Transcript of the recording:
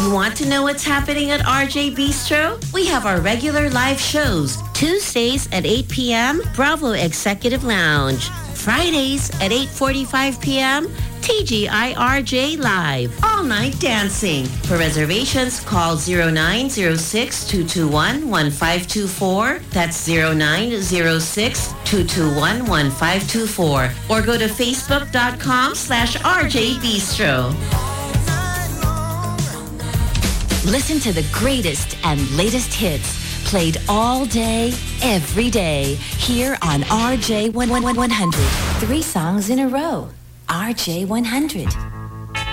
You want to know what's happening at RJ Bistro? We have our regular live shows. Tuesdays at 8 p.m., Bravo Executive Lounge. Fridays at 8:45 p.m., TGIRJ Live. All night dancing. For reservations, call 0906-221-1524. That's 0906-221-1524. Or go to facebook.com/RJ Bistro. Listen to the greatest and latest hits. Played all day, every day. Here on RJ 100. 3 songs in a row. RJ 100.